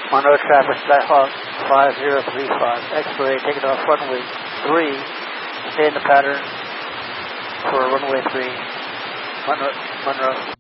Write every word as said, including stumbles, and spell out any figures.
Monroe traffic, Skyhawk five zero three five, X-ray, taking off runway three, stay in the pattern for runway three, Monroe. Monroe.